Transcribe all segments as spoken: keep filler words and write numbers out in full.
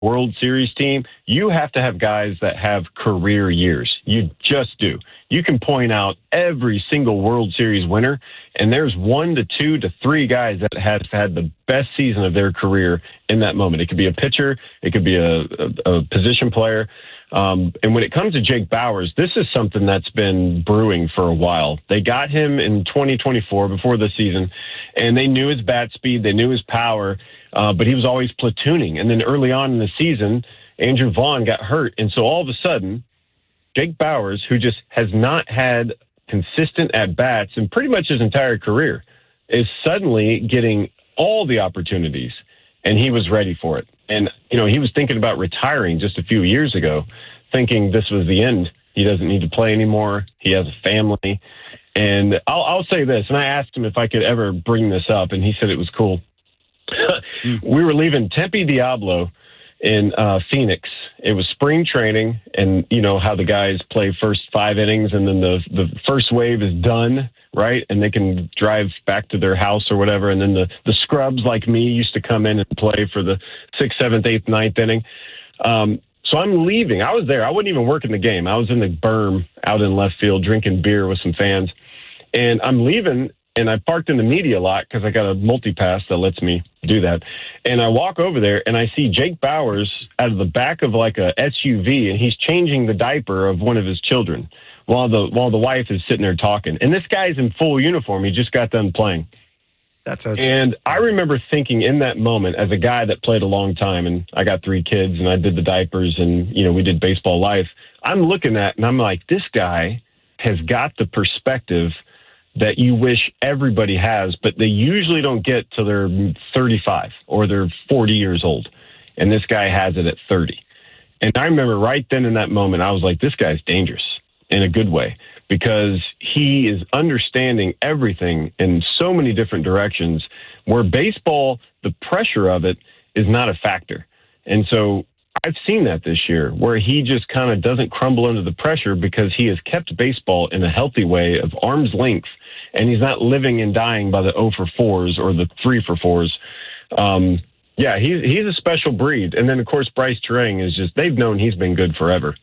World Series team, you have to have guys that have career years. You just do. You can point out every single World Series winner, and there's one to two to three guys that have had the best season of their career in that moment. It could be a pitcher. It could be a, a, a position player. Um, and when it comes to Jake Bauers, this is something that's been brewing for a while. They got him in twenty twenty-four before the season, and they knew his bat speed, they knew his power, uh, but he was always platooning. And then early on in the season, Andrew Vaughn got hurt. And so all of a sudden, Jake Bauers, who just has not had consistent at-bats in pretty much his entire career, is suddenly getting all the opportunities, and he was ready for it. And, you know, he was thinking about retiring just a few years ago, thinking this was the end. He doesn't need to play anymore. He has a family. And I'll, I'll say this, and I asked him if I could ever bring this up, and he said it was cool. We were leaving Tempe Diablo in uh, Phoenix. It was spring training, and you know how the guys play first five innings, and then the, the first wave is done, right? And they can drive back to their house or whatever, and then the, the scrubs like me used to come in and play for the sixth, seventh, eighth, ninth inning. Um, so I'm leaving. I was there. I wasn't even working the game. I was in the berm out in left field drinking beer with some fans, and I'm leaving, and I parked in the media lot because I got a multi-pass that lets me do that. And I walk over there, and I see Jake Bauers out of the back of like a S U V, and he's changing the diaper of one of his children while the while the wife is sitting there talking. And this guy's in full uniform. He just got done playing. That's a- and I remember thinking in that moment, as a guy that played a long time, and I got three kids, and I did the diapers, and you know we did baseball life. I'm looking at, and I'm like, this guy has got the perspective that you wish everybody has, but they usually don't get till they're thirty-five or they're forty years old. And this guy has it at thirty. And I remember right then in that moment, I was like, this guy's dangerous in a good way, because he is understanding everything in so many different directions, where baseball, the pressure of it is not a factor. And so I've seen that this year, where he just kind of doesn't crumble under the pressure because he has kept baseball in a healthy way of arm's length, and he's not living and dying by the oh for fours or the three for fours. Um, yeah, he's he's a special breed. And then, of course, Bryce Turang is just, they've known he's been good forever.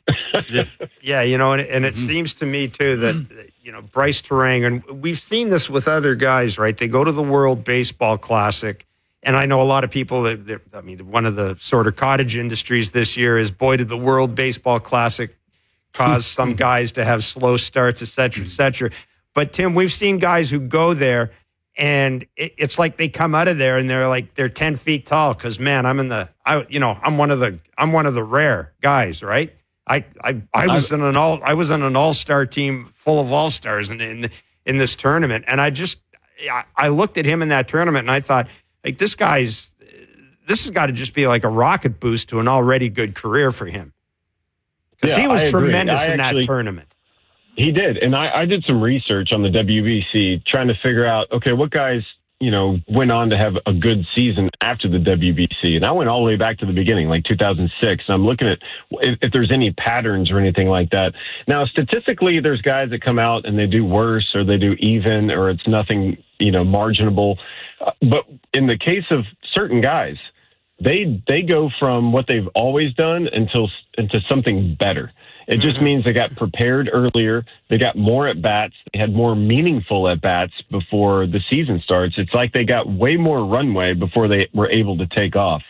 Yeah, you know, and, and it mm-hmm. seems to me, too, that, you know, Bryce Turang, and we've seen this with other guys, right? They go to the World Baseball Classic. And I know a lot of people that, I mean, one of the sort of cottage industries this year is, boy, did the World Baseball Classic cause some guys to have slow starts, et cetera, et cetera. But, Tim, we've seen guys who go there, and it, it's like they come out of there and they're like, they're ten feet tall because, man, I'm in the, I, you know, I'm one of the, I'm one of the rare guys, right? I, I, I was in an all, I was in an all-star team full of all-stars in, in, in this tournament. And I just, I, I looked at him in that tournament and I thought, like, this guy's, this has got to just be like a rocket boost to an already good career for him. Because yeah, he was I tremendous I in actually, that tournament. He did. And I, I did some research on the W B C trying to figure out, okay, what guys, you know, went on to have a good season after the W B C. And I went all the way back to the beginning, like two thousand six. And I'm looking at if, if there's any patterns or anything like that. Now, statistically, there's guys that come out and they do worse, or they do even, or it's nothing, you know, marginable. Uh, but in the case of certain guys, they they go from what they've always done until into something better. It just means they got prepared earlier. They got more at bats. They had more meaningful at bats before the season starts. It's like they got way more runway before they were able to take off.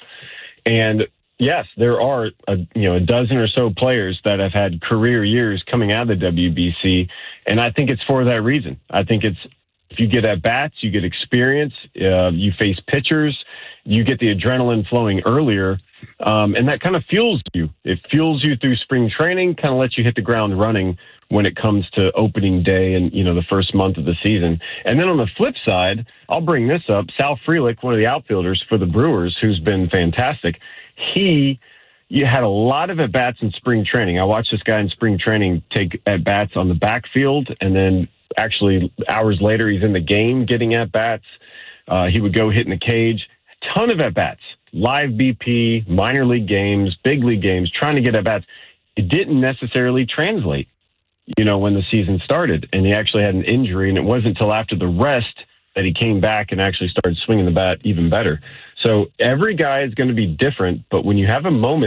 And yes, there are a, you know a dozen or so players that have had career years coming out of the W B C, and I think it's for that reason. I think it's, if you get at bats, you get experience, uh, you face pitchers, you get the adrenaline flowing earlier. Um, and that kind of fuels you. It fuels you through spring training, kind of lets you hit the ground running when it comes to opening day and, you know, the first month of the season. And then on the flip side, I'll bring this up. Sal Frelick, one of the outfielders for the Brewers, who's been fantastic. He you had a lot of at-bats in spring training. I watched this guy in spring training take at-bats on the backfield, and then actually hours later he's in the game getting at-bats. Uh, he would go hit in the cage. Ton of at-bats. Live B P, minor league games, big league games, trying to get at bats. It didn't necessarily translate, you know, when the season started, and he actually had an injury, and it wasn't until after the rest that he came back and actually started swinging the bat even better. So every guy is going to be different, but when you have a moment